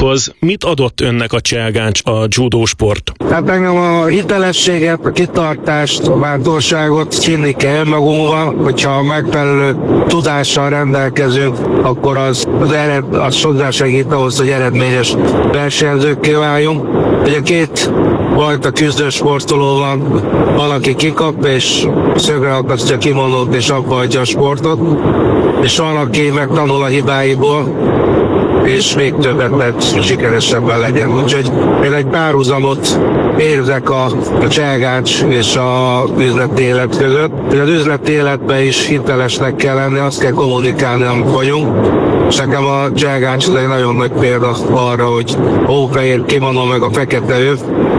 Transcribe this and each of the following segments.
játékhoz. Mit adott önnek a cselgáncs, a judósport? Hát engem a hitelességet, a kitartást, a bátorságot hinni kell önmagunkban, hogyha megfelelő tudással rendelkezünk, akkor az hozzásegít ahhoz, hogy eredményes versenyzőkké váljunk. Ugye két fajta küzdősportoló van, aki kikap és szögre akasztja kimondót és abba hagyja a sportot, és van, aki megtanul a hibáiból, és még többet lehet sikeresebben legyen. Úgyhogy én egy párhuzamot érzek a cselgáncs és az üzleti élet között. Az üzleti életben is hitelesnek kell lenni, azt kell kommunikálni, amit vagyunk. És nekem a cselgáncs egy nagyon nagy példa arra, hogy hófehér kimono meg a fekete öv,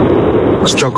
az csak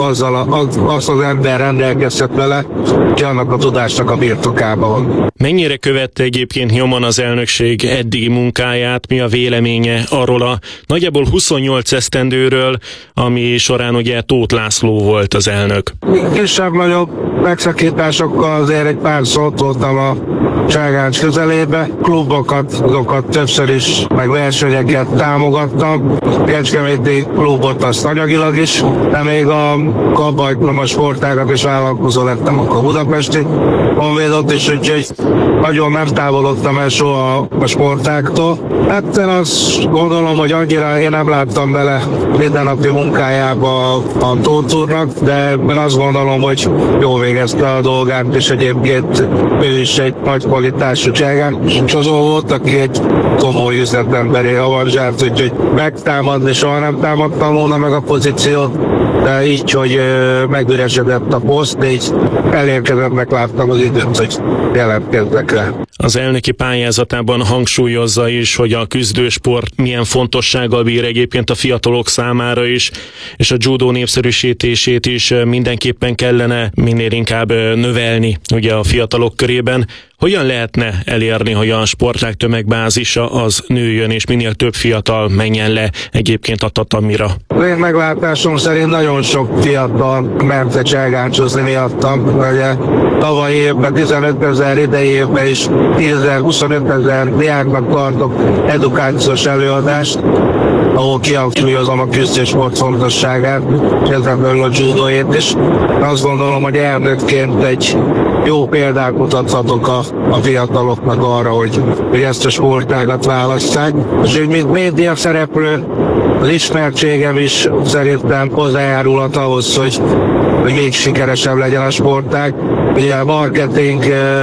az ember rendelkezhet vele, hogy annak a tudásnak a birtokában van. Mennyire követte egyébként nyomon az elnökség eddigi munkáját, mi a véleménye arról a nagyjából 28 esztendőről, ami során ugye Tóth László volt az elnök? Kisebb-nagyobb megszakításokkal azért egy párszor ott voltam a cselgáncs közelébe. Klubokat, azokat többször is, meg versenyeket támogattam. Kecskeméti klubot azt anyagilag is, de még abba hagytam a sportágat és vállalkozó lettem akkor budapesti honvédot is, úgyhogy nagyon nem távolodtam el soha a sportáktól. Hát én azt gondolom, hogy annyira én nem láttam bele mindennapi munkájába a Tóth úrnak, de én azt gondolom, hogy jól végezte a dolgát, és egyébként ő is egy nagy kvalitású cselgáncsozó volt, aki egy komoly üzletemberi avanzsárt, úgyhogy megtámadni soha nem támadtam volna meg a pozíciót, de így, hogy megüresedett a poszt, így elérkezettnek láttam az időt, hogy jelentkezzek rá. Az elnöki pályázatában hangsúlyozza is, hogy a küzdősport milyen fontossággal bír egyébként a fiatalok számára is, és a judó népszerűsítését is mindenképpen kellene minél inkább növelni ugye a fiatalok körében. Hogyan lehetne elérni, hogy a sportág tömegbázisa az nőjön, és minél több fiatal menjen le egyébként a tatamira? Én meglátásom szerint nagyon sok fiatal ment cselgáncsozni miattam. Ugye tavaly évben 15 000, idei évben is 10.000-25 000 diáknak tartok edukációs előadást, ahol kihangsúlyozom a küzdősport fontosságát, és ezen belül a judóét is. Azt gondolom, hogy elnökként egy jó példát mutathatok a fiataloknak arra, hogy ezt a sportágat válasszák. És úgy, mint média szereplő, az ismertségem is szerintem hozzájárulhat ahhoz, hogy még sikeresebb legyen a sportág. Ugye a marketing,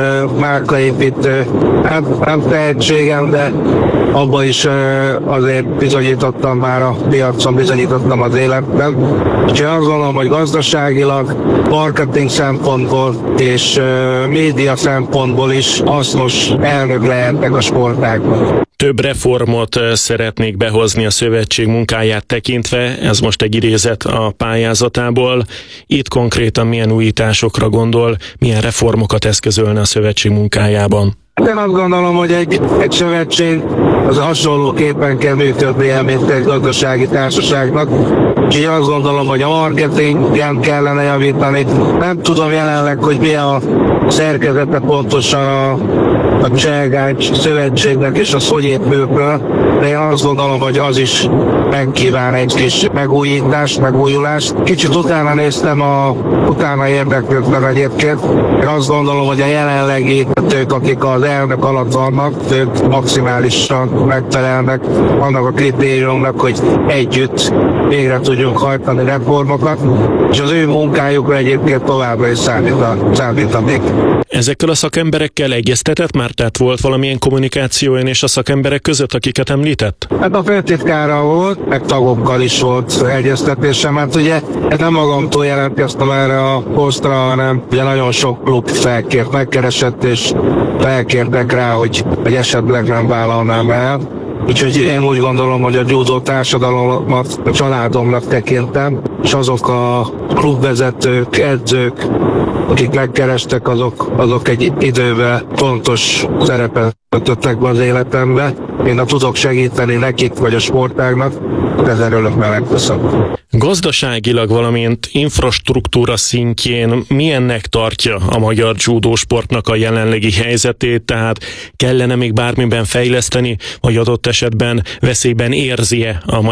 márkaépítő, hát nem tehetségem, de abban is azért bizonyítottam már a piacon, bizonyítottam az életben. Úgyhogy azt gondolom, hogy gazdaságilag, marketing szempontból és média szempontból is hasznos elnök lehetnek a sportákban. Több reformot szeretnék behozni a szövetség munkáját tekintve, ez most egy idézet a pályázatából. Itt konkrétan milyen újításokra gondol, milyen reformokat eszközölne a szövetség munkájában? Én azt gondolom, hogy egy szövetség az hasonlóképpen kell működnie, mint egy gazdasági társaságnak. Úgyhogy azt gondolom, hogy a marketingen kellene javítani. Nem tudom jelenleg, hogy mi a szerkezete pontosan a cselgáncs szövetségnek, és az hogy épül föl, de én azt gondolom, hogy az is megkíván egy kis megújítást, megújulást. Kicsit utána néztem, utána érdeklődtem egyébként. Én azt gondolom, hogy a jelenlegi ők, akik az elnök alatt vannak, ők maximálisan megfelelnek annak a kritériumnak, hogy együtt végre tudjunk hajtani reformokat, és az ő munkájukra egyébként továbbra is számítanék. Ezekkel a szakemberekkel egyeztetett már? Tehát volt valamilyen kommunikáció ön és a szakemberek között, akiket említett? Hát a főtitkára volt, meg tagokkal is volt egyeztetésem, mert ugye nem magamtól jelentkeztem erre a posztra, hanem ugye nagyon sok klub megkeresett, és felkértek rá, hogy esetleg nem vállalnám el. Úgyhogy én úgy gondolom, hogy a judó társadalomat a családomnak tekintem, és azok a klubvezetők, edzők, akik megkerestek, azok egy időben fontos szerepet töltöttek be az életembe. Én tudok segíteni nekik, vagy a sportágnak, ezzel örömmel megköszönöm. Gazdaságilag, valamint infrastruktúra szintjén milyennek tartja a magyar judósportnak a jelenlegi helyzetét, tehát kellene még bármiben fejleszteni, vagy adott esetben veszélyben érzi-e a